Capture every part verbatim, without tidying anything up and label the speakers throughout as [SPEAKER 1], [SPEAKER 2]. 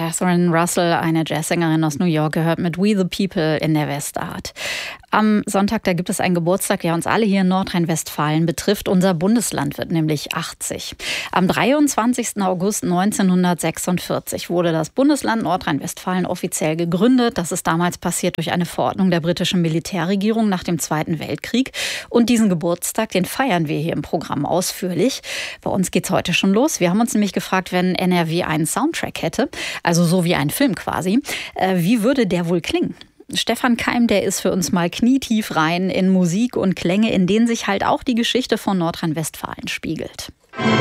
[SPEAKER 1] Catherine Russell, eine Jazzsängerin aus New York, gehört mit We the People in der Westart. Am Sonntag, da gibt es einen Geburtstag, der uns alle hier in Nordrhein-Westfalen betrifft. Unser Bundesland wird nämlich achtzig. Am dreiundzwanzigsten August neunzehnhundertsechsundvierzig wurde das Bundesland Nordrhein-Westfalen offiziell gegründet. Das ist damals passiert durch eine Verordnung der britischen Militärregierung nach dem Zweiten Weltkrieg. Und diesen Geburtstag, den feiern wir hier im Programm ausführlich. Bei uns geht's heute schon los. Wir haben uns nämlich gefragt, wenn N R W einen Soundtrack hätte, also so wie ein Film quasi, äh, wie würde der wohl klingen? Stefan Keim, der ist für uns mal knietief rein in Musik und Klänge, in denen sich halt auch die Geschichte von Nordrhein-Westfalen spiegelt.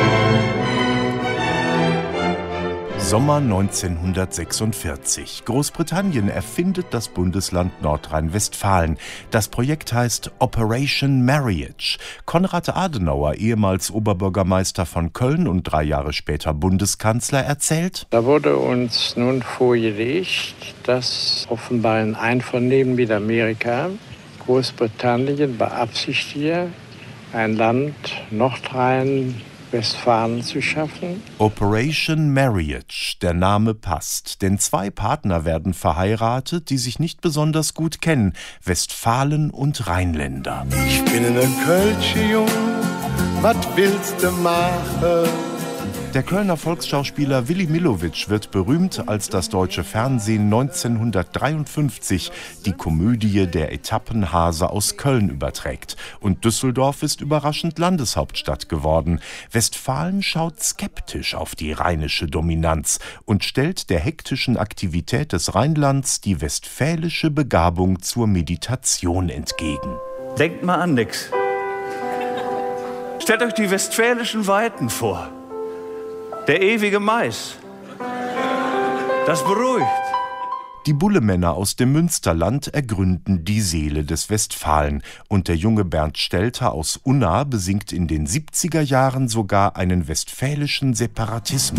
[SPEAKER 2] Sommer neunzehnhundertsechsundvierzig. Großbritannien erfindet das Bundesland Nordrhein-Westfalen. Das Projekt heißt Operation Marriage. Konrad Adenauer, ehemals Oberbürgermeister von Köln und drei Jahre später Bundeskanzler, erzählt:
[SPEAKER 3] Da wurde uns nun vorgelegt, dass offenbar in Einvernehmen mit Amerika Großbritannien beabsichtige, ein Land Nordrhein Westfalen zu schaffen.
[SPEAKER 2] Operation Marriage, der Name passt, denn zwei Partner werden verheiratet, die sich nicht besonders gut kennen, Westfalen und Rheinländer.
[SPEAKER 4] Ich bin in der Kölsche Jung, was willst du machen?
[SPEAKER 2] Der Kölner Volksschauspieler Willy Millowitsch wird berühmt, als das deutsche Fernsehen neunzehnhundertdreiundfünfzig die Komödie Der Etappenhase aus Köln überträgt. Und Düsseldorf ist überraschend Landeshauptstadt geworden. Westfalen schaut skeptisch auf die rheinische Dominanz und stellt der hektischen Aktivität des Rheinlands die westfälische Begabung zur Meditation entgegen.
[SPEAKER 5] Denkt mal an nix. Stellt euch die westfälischen Weiten vor. Der ewige Mais. Das beruhigt.
[SPEAKER 2] Die Bullemänner aus dem Münsterland ergründen die Seele des Westfalen. Und der junge Bernd Stelter aus Unna besingt in den siebziger Jahren sogar einen westfälischen Separatismus.